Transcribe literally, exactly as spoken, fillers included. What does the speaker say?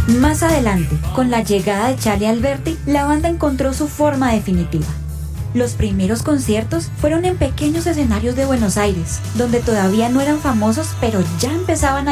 Más adelante, con la llegada de Charly Alberti, la banda encontró su forma definitiva. Los primeros conciertos fueron en pequeños escenarios de Buenos Aires, donde todavía no eran famosos, pero ya empezaban a